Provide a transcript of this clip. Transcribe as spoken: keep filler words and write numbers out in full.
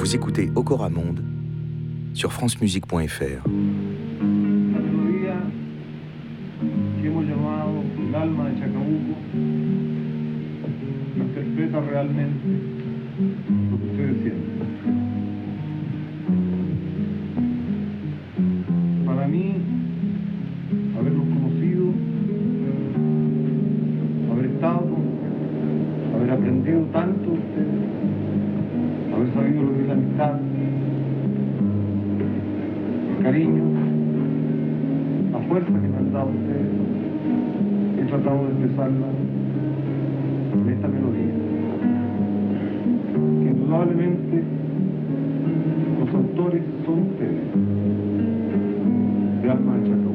Vous écoutez Okora Monde sur francemusique point f r. Melodía que hemos llamado El alma de Chacabuco interpreta realmente lo que ustedes sienten. Para mí, haberlos conocido, haber estado, haber aprendido tanto de ustedes, haber sabido lo que es la amistad, el cariño, la fuerza que me han dado ustedes, he tratado de expresarla en esta melodía, que indudablemente los autores son ustedes, de Alma de Chacabuco.